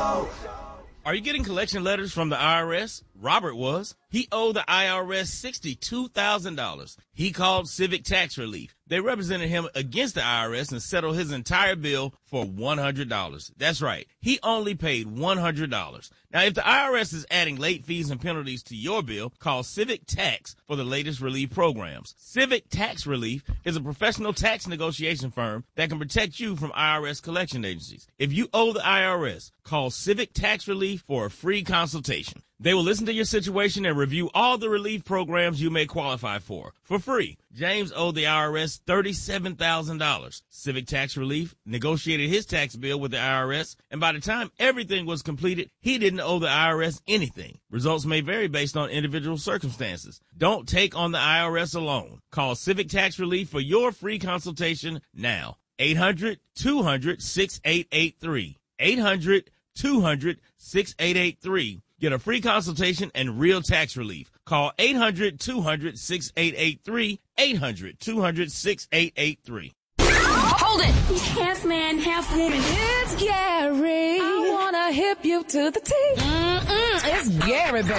Are you getting collection letters from the IRS? Robert was. He owed the IRS $62,000. He called Civic Tax Relief. They represented him against the IRS and settled his entire bill for $100. That's right. He only paid $100. Now, if the IRS is adding late fees and penalties to your bill, call Civic Tax for the latest relief programs. Civic Tax Relief is a professional tax negotiation firm that can protect you from IRS collection agencies. If you owe the IRS, call Civic Tax Relief for a free consultation. They will listen to your situation and review all the relief programs you may qualify for free. James owed the IRS $37,000. Civic Tax Relief negotiated his tax bill with the IRS, and by the time everything was completed, he didn't owe the IRS anything. Results may vary based on individual circumstances. Don't take on the IRS alone. Call Civic Tax Relief for your free consultation now. 800-200-6883. 800-200-6883. Get a free consultation and real tax relief. Call 800-200-6883. 800-200-6883. Hold it! Half man, half woman. It's Gary. I wanna hip you to the T. It's Gary, baby.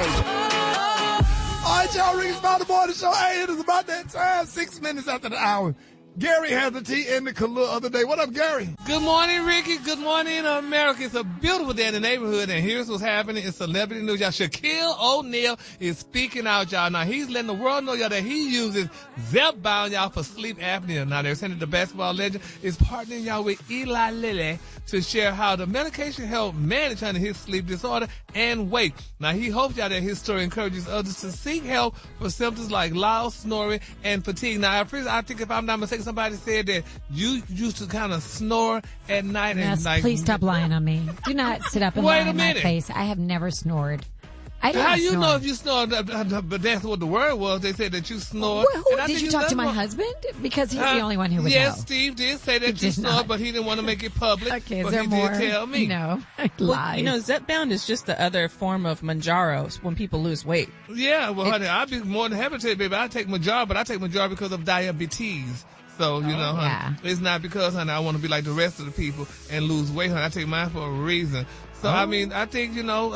All right, y'all, Rick's About the Morning Show. Hey, it is about that time, 6 minutes after the hour. Gary had the tea in the Kahlua other day. What up, Gary? Good morning, Ricky. Good morning, America. It's a beautiful day in the neighborhood, and here's what's happening. It's celebrity news, y'all. Shaquille O'Neal is speaking out, y'all. Now, he's letting the world know, y'all, that he uses Zepbound, y'all, for sleep apnea. Now, they're saying that the basketball legend is partnering, y'all, with Eli Lilly to share how the medication helped manage his sleep disorder and weight. Now, he hopes, y'all, that his story encourages others to seek help for symptoms like loud snoring and fatigue. Now, I think if I'm not mistaken, somebody said that you used to kind of snore at night. Yes, and please stop lying on me. Do not sit up and lie in my face. I have never snored. How you know if you snore? But that's what the word was. They said that you snore. Well, did you talk to my husband? Because he's the only one who would know. Yes, Steve did say that you snored, but he didn't want to make it public. Okay, but is there he more? did tell me. No, lies. Well, Zepbound is just the other form of Mounjaro when people lose weight. Yeah, well, honey, I'd be more than happy to tell you, baby. I take Mounjaro, but I take Mounjaro because of diabetes. So, honey, it's not because, honey, I want to be like the rest of the people and lose weight, honey. I take mine for a reason. So, I mean, I think, so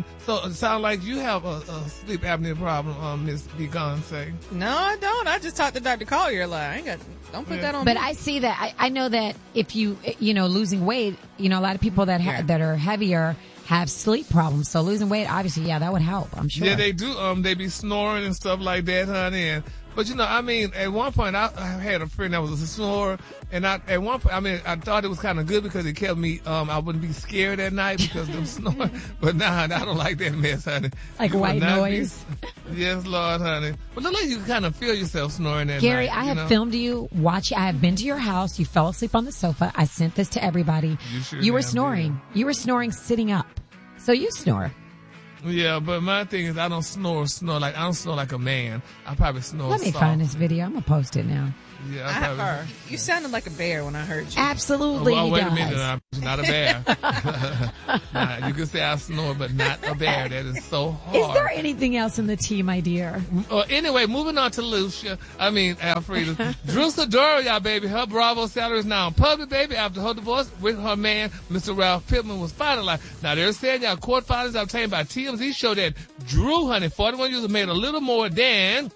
it sounds like you have a sleep apnea problem, Miss Beyonce. No, I don't. I just talked to Dr. Collier. Don't put that on me. But I see that. I know that if you, losing weight, a lot of people that that are heavier have sleep problems. So losing weight, obviously, that would help, I'm sure. Yeah, they do. They be snoring and stuff like that, honey. But, at one point, I had a friend that was a snorer, and at one point, I thought it was kind of good because it kept me, I wouldn't be scared at night because of them snoring. But I don't like that mess, honey. Like white noise? Yes, Lord, honey. But look like you kind of feel yourself snoring at Gary, night. I have filmed you watch. I have been to your house. You fell asleep on the sofa. I sent this to everybody. You were snoring. You were snoring sitting up. So you snore. Yeah, but my thing is I don't snore like a man. I probably snore Let me soft. find this video. I'm going to post it now. Yeah, you sounded like a bear when I heard you. Absolutely, wait a minute. I'm not a bear. Nah, you can say I snore, but not a bear. That is so hard. Is there anything else in the tea, my dear? Anyway, moving on to Alfreda. Drew Sidora, y'all, baby. Her Bravo salary is now in public, baby, after her divorce with her man, Mr. Ralph Pittman, was finalized. Now, they're saying, y'all, court filings obtained by TMZ show that Drew, honey, 41 years old, made a little more than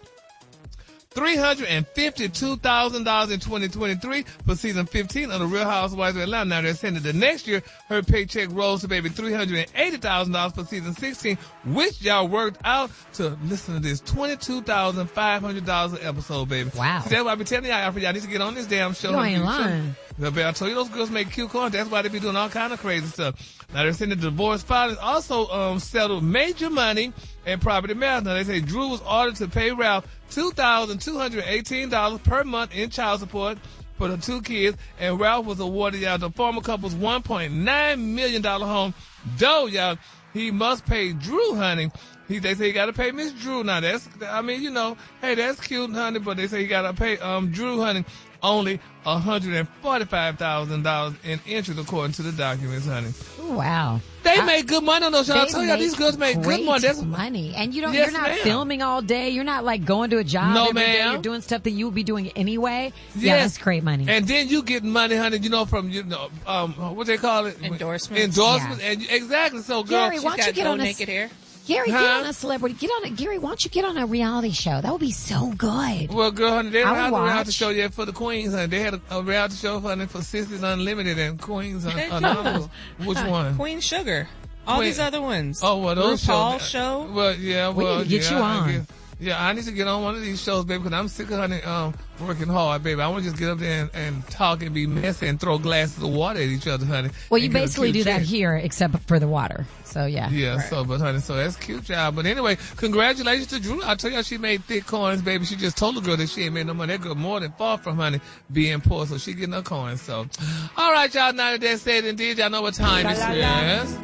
$352,000 in 2023 for season 15 of The Real Housewives of Atlanta. Now, they're saying that the next year, her paycheck rose to baby $380,000 for season 16, which y'all worked out to, listen to this, $22,500 an episode, baby. Wow. See, that's why I be telling y'all need to get on this damn show. You ain't lying. I told you those girls make cute content. That's why they be doing all kind of crazy stuff. Now, they're saying the divorce filings also settled major money and property matters. Now, they say Drew was ordered to pay Ralph $2,218 per month in child support for the two kids, and Ralph was awarded, the former couple's $1.9 million home. Though, he must pay Drew, honey. They say he got to pay Miss Drew. Now, that's cute, honey, but they say he got to pay Drew, honey, only $145,000 in interest, according to the documents, honey. Wow. They they make good money on those shows. I tell you, these girls make good money. That's money. And Yes, you're not ma'am. filming all day. You're not like going to a job No, every day. ma'am. You're doing stuff that you would be doing anyway. Yes. Yeah, that's great money. And then you get money, honey, from, what they call it? Endorsements. Endorsements. And exactly. So, girl, Gary, why don't you get on naked hair? Gary, Huh? get on a celebrity. Gary, why don't you get on a reality show? That would be so good. well, girl, honey, they don't I have would a reality watch. show yet for the Queens, honey. They had a reality show, honey, for Sisters Unlimited and Queens Anonymous. Which one? Queen Sugar. All Queen- these other ones. Oh, well, those RuPaul shows. show. Well, yeah, well, need to get yeah, you I on. guess. Yeah, I need to get on one of these shows, baby, because I'm sick of honey working hard, baby. I want to just get up there and talk and be messy and throw glasses of water at each other, honey. Well, you and get a basically cute do that check. here, except for the water. So, yeah. Yeah, so that's cute, child. But anyway, congratulations to Drew. I tell you, she made thick coins, baby. She just told the girl that she ain't made no money. That girl more than far from, honey, being poor. So she getting her coins. So, all right, y'all. Now that that's said and did, y'all know what time it is.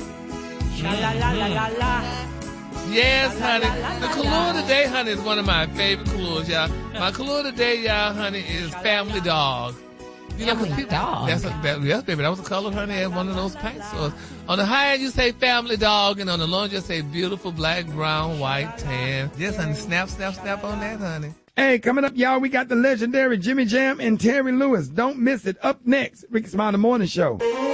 Yes, honey. The color today, honey, is one of my favorite colors, y'all. My color today, y'all, honey, is Family Dog. You know, 'cause Family Dog. yes, baby. That was the color, honey, at one of those paint stores. On the high end, you say Family Dog, and on the low end, you say beautiful black, brown, white, tan. Yes, honey. Snap, snap, snap on that, honey. Hey, coming up, y'all, we got the legendary Jimmy Jam and Terry Lewis. Don't miss it. Up next, Ricky Smiley Morning Show.